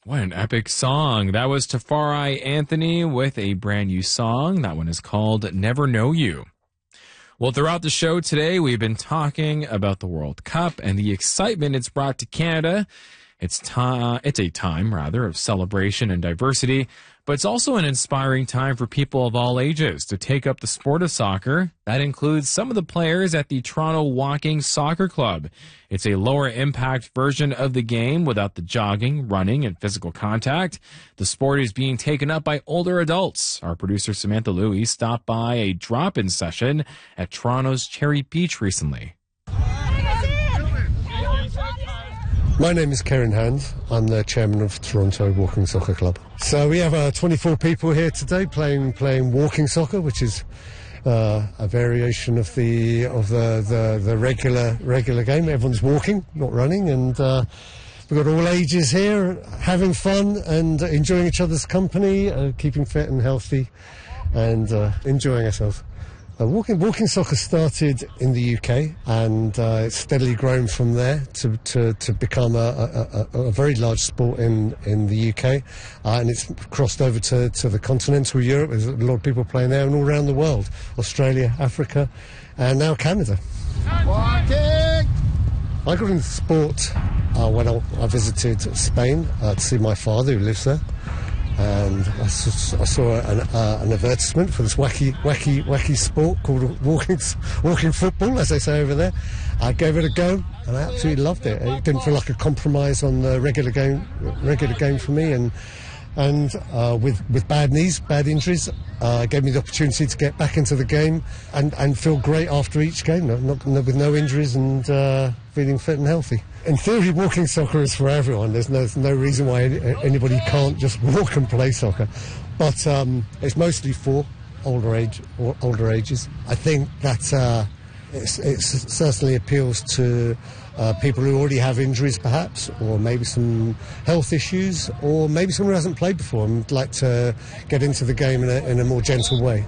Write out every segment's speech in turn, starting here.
What an epic song. That was Tafari Anthony with a brand new song. That one is called Never Know You. Well, throughout the show today, we've been talking about the World Cup and the excitement it's brought to Canada. It's a time of celebration and diversity, but it's also an inspiring time for people of all ages to take up the sport of soccer. That includes some of the players at the Toronto Walking Soccer Club. It's a lower impact version of the game without the jogging, running, and physical contact. The sport is being taken up by older adults. Our producer Samantha Louie stopped by a drop-in session at Toronto's Cherry Beach recently. My name is Karen Hand. I'm the chairman of Toronto Walking Soccer Club. So we have 24 people here today playing walking soccer, which is a variation of the regular game. Everyone's walking, not running, and we've got all ages here having fun and enjoying each other's company, keeping fit and healthy, and enjoying ourselves. Walking soccer started in the UK, and it's steadily grown from there to become a very large sport in the UK, and it's crossed over to the continental Europe. There's a lot of people playing there and all around the world, Australia, Africa, and now Canada. I got into sport when I visited Spain to see my father, who lives there. And I saw an advertisement for this wacky sport called walking football, as they say over there. I gave it a go, and I absolutely loved it. It didn't feel like a compromise on the regular game for me, and with bad knees, bad injuries, gave me the opportunity to get back into the game and feel great after each game, with no injuries and feeling fit and healthy. In theory, walking soccer is for everyone. There's no reason why anybody can't just walk and play soccer. But it's mostly for older ages. I think that it certainly appeals to people who already have injuries, perhaps, or maybe some health issues, or maybe someone who hasn't played before and would like to get into the game in a more gentle way.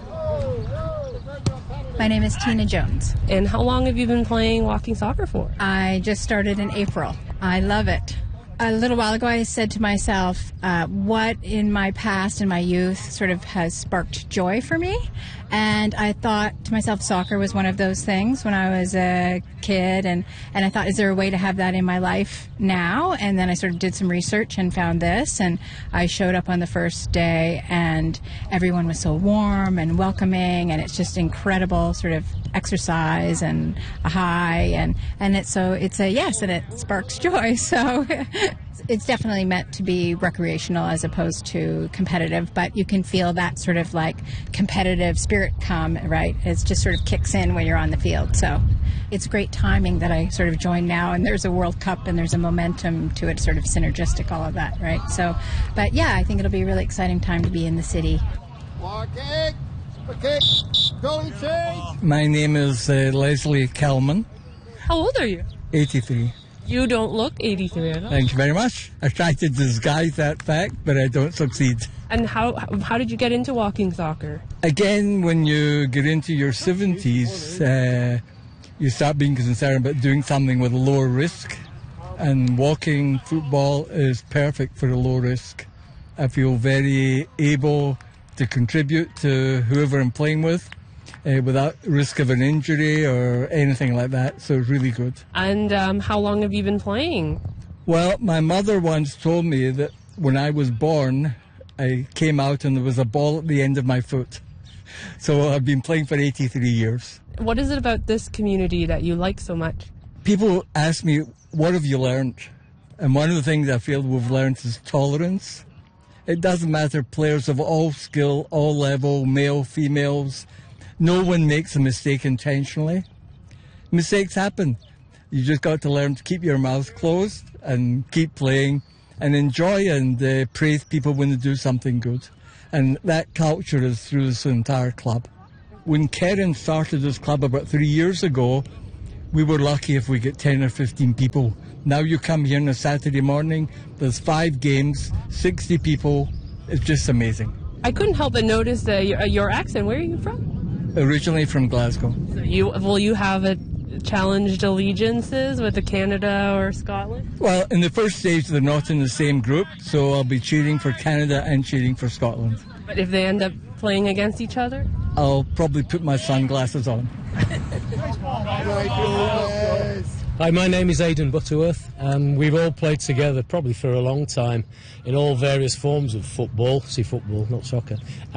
My name is Tina Jones. And how long have you been playing walking soccer for? I just started in April. I love it. A little while ago I said to myself, what in my past, in my youth, sort of has sparked joy for me? And I thought to myself, soccer was one of those things when I was a kid, and I thought, is there a way to have that in my life now? And then I sort of did some research and found this, and I showed up on the first day, and everyone was so warm and welcoming, and it's just incredible sort of exercise and a high, and it's a yes, and it sparks joy. So it's definitely meant to be recreational as opposed to competitive, but you can feel that sort of like competitive spirit come, right? It just sort of kicks in when you're on the field. So it's great timing that I sort of joined now, and there's a World Cup and there's a momentum to it, sort of synergistic, all of that, right? So, but yeah, I think it'll be a really exciting time to be in the city. My name is Leslie Kelman. How old are you? 83. You don't look 83 at all. Thank you very much. I tried to disguise that fact, but I don't succeed. And how did you get into walking soccer? Again, when you get into your 70s, you start being concerned about doing something with a lower risk. And walking football is perfect for a low risk. I feel very able to contribute to whoever I'm playing with without risk of an injury or anything like that. So it's really good. And how long have you been playing? Well, my mother once told me that when I was born, I came out and there was a ball at the end of my foot. So I've been playing for 83 years. What is it about this community that you like so much? People ask me, what have you learned? And one of the things I feel we've learned is tolerance. It doesn't matter, players of all skill, all level, male, females. No one makes a mistake intentionally. Mistakes happen. You just got to learn to keep your mouth closed and keep playing and enjoy and praise people when they do something good. And that culture is through this entire club. When Karen started this club about 3 years ago, we were lucky if we get 10 or 15 people. Now you come here on a Saturday morning, there's 5 games, 60 people. It's just amazing. I couldn't help but notice your accent. Where are you from? Originally from Glasgow. You have challenged allegiances with the Canada or Scotland? Well, in the first stage, they're not in the same group, so I'll be cheering for Canada and cheering for Scotland. But if they end up playing against each other? I'll probably put my sunglasses on. Hi, my name is Aidan Butterworth, and we've all played together probably for a long time in all various forms of football, football, not soccer.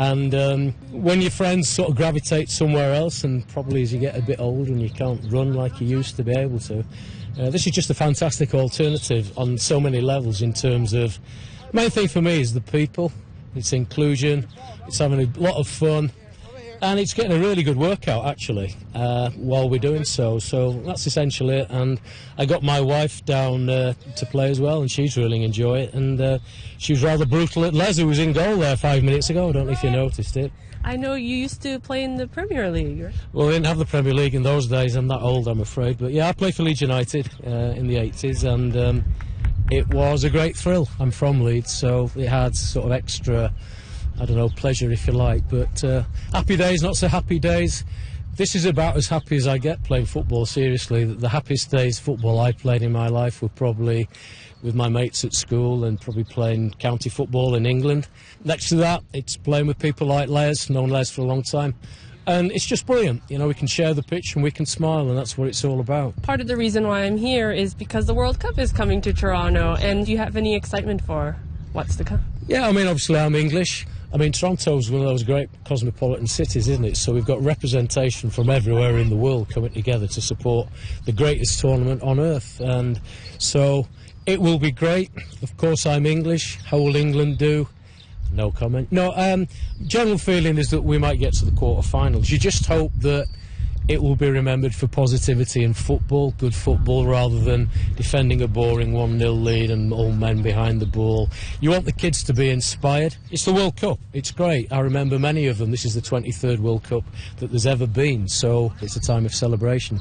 And when your friends sort of gravitate somewhere else, and probably as you get a bit older and you can't run like you used to be able to, this is just a fantastic alternative on so many levels in terms of, main thing for me is the people, it's inclusion, it's having a lot of fun. And it's getting a really good workout, actually, while we're doing so. So that's essentially it. And I got my wife down to play as well, and she's really enjoying it. And she was rather brutal at Les, who was in goal there 5 minutes ago. I don't know if you noticed it. I know you used to play in the Premier League. Right? Well, we didn't have the Premier League in those days. I'm that old, I'm afraid. But yeah, I played for Leeds United in the 80s, and it was a great thrill. I'm from Leeds, so it had sort of extra, I don't know, pleasure if you like, but happy days, not so happy days. This is about as happy as I get playing football, seriously. The happiest days football I played in my life were probably with my mates at school and probably playing county football in England. Next to that, it's playing with people like Les, known Les for a long time. And it's just brilliant. You know, we can share the pitch and we can smile, and that's what it's all about. Part of the reason why I'm here is because the World Cup is coming to Toronto, and do you have any excitement for what's to come? Yeah, I mean, obviously I'm English. I mean, Toronto's one of those great cosmopolitan cities, isn't it? So we've got representation from everywhere in the world coming together to support the greatest tournament on earth. And so it will be great. Of course, I'm English. How will England do? No comment. No, general feeling is that we might get to the quarter-finals. You just hope that it will be remembered for positivity in football, good football, rather than defending a boring 1-0 lead and all men behind the ball. You want the kids to be inspired. It's the World Cup. It's great. I remember many of them. This is the 23rd World Cup that there's ever been, so it's a time of celebration.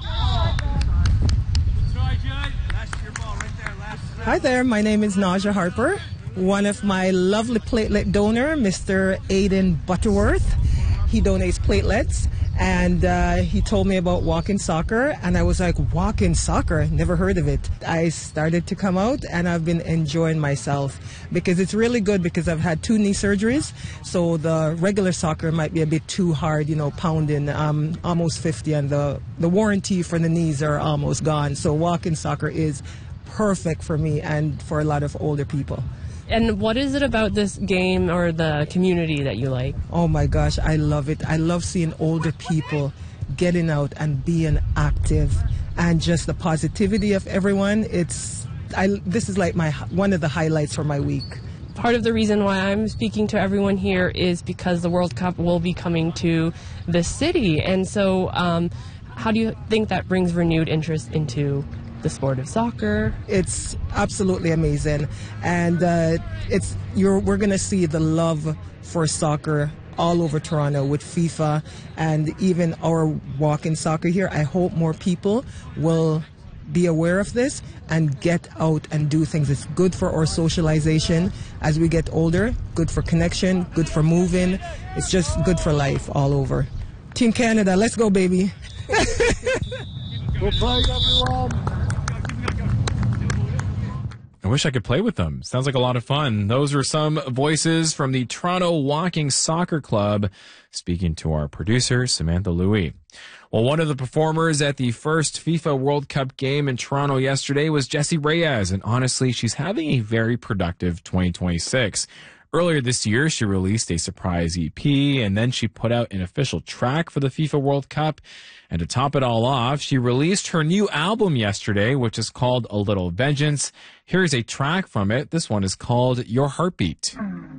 Hi there, my name is Naja Harper. One of my lovely platelet donor, Mr. Aidan Butterworth. He donates platelets. And he told me about walk-in soccer, and I was like, walk-in soccer? Never heard of it. I started to come out, and I've been enjoying myself because it's really good because I've had 2 knee surgeries, so the regular soccer might be a bit too hard, you know, pounding. Almost 50, and the warranty for the knees are almost gone. So walk-in soccer is perfect for me and for a lot of older people. And what is it about this game or the community that you like? Oh my gosh, I love it. I love seeing older people getting out and being active, and just the positivity of everyone. This is like one of the highlights for my week. Part of the reason why I'm speaking to everyone here is because the World Cup will be coming to the city. And so how do you think that brings renewed interest into the sport of soccer? It's absolutely amazing, and we're going to see the love for soccer all over Toronto with FIFA and even our walk-in soccer here. I hope more people will be aware of this and get out and do things. It's good for our socialization as we get older, good for connection, good for moving. It's just good for life all over. Team Canada, let's go, baby. Good play, everyone. I wish I could play with them. Sounds like a lot of fun. Those were some voices from the Toronto Walking Soccer Club speaking to our producer, Samantha Louie. Well, one of the performers at the first FIFA World Cup game in Toronto yesterday was Jessie Reyes, and honestly, she's having a very productive 2026. Earlier this year, she released a surprise EP, and then she put out an official track for the FIFA World Cup. And to top it all off, she released her new album yesterday, which is called A Little Vengeance. Here's a track from it. This one is called Your Heartbeat.